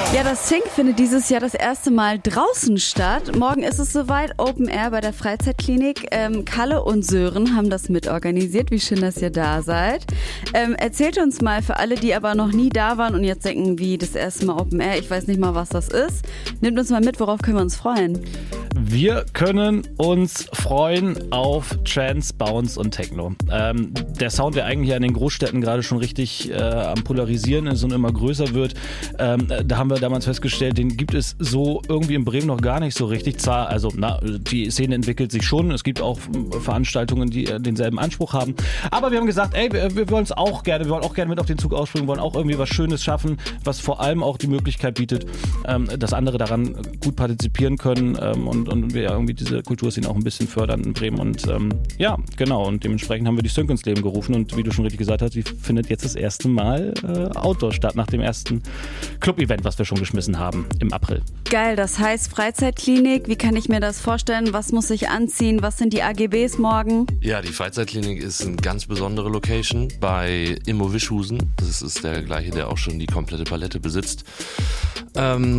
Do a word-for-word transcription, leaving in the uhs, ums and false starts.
Ja, das Sync findet dieses Jahr das erste Mal draußen statt. Morgen ist es soweit, Open Air bei der Freizeitklinik. Ähm, Kalle und Sören haben das mitorganisiert. Wie schön, dass ihr da seid. Ähm, erzählt uns mal, für alle, die aber noch nie da waren und jetzt denken, wie das erste Mal Open Air, ich weiß nicht mal, was das ist. Nehmt uns mal mit, worauf können wir uns freuen? Wir können uns freuen auf Trance, Bounce und Techno. Ähm, der Sound, der eigentlich in den Großstädten gerade schon richtig äh, am Polarisieren ist und immer größer wird, ähm, da haben wir damals festgestellt, den gibt es so irgendwie in Bremen noch gar nicht so richtig. Zwar, also na, die Szene entwickelt sich schon, es gibt auch Veranstaltungen, die äh, denselben Anspruch haben, aber wir haben gesagt, ey, wir, wir wollen es auch gerne, wir wollen auch gerne mit auf den Zug ausspringen, wollen auch irgendwie was Schönes schaffen, was vor allem auch die Möglichkeit bietet, ähm, dass andere daran gut partizipieren können ähm, und, und wir irgendwie diese Kulturszene auch ein bisschen fördern in Bremen und ähm, ja, genau, und dementsprechend haben wir die Sync ins Leben gerufen und wie du schon richtig gesagt hast, die findet jetzt das erste Mal äh, Outdoor statt, nach dem ersten Club-Event, was wir schon geschmissen haben im April. Geil, das heißt Freizeitklinik, wie kann ich mir das vorstellen? Was muss ich anziehen? Was sind die A G Bs morgen? Ja, die Freizeitklinik ist eine ganz besondere Location bei Immo Wischhusen. Das ist der gleiche, der auch schon die komplette Palette besitzt. Ähm,